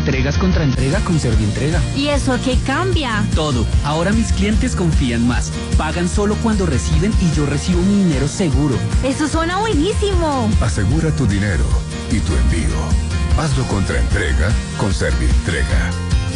entregas contra entrega con Servientrega. ¿Y eso qué cambia? Todo. Ahora mis clientes confían más. Pagan solo cuando reciben y yo recibo mi dinero seguro. Eso suena buenísimo. Asegura tu dinero y tu envío. Hazlo contra entrega con Servientrega.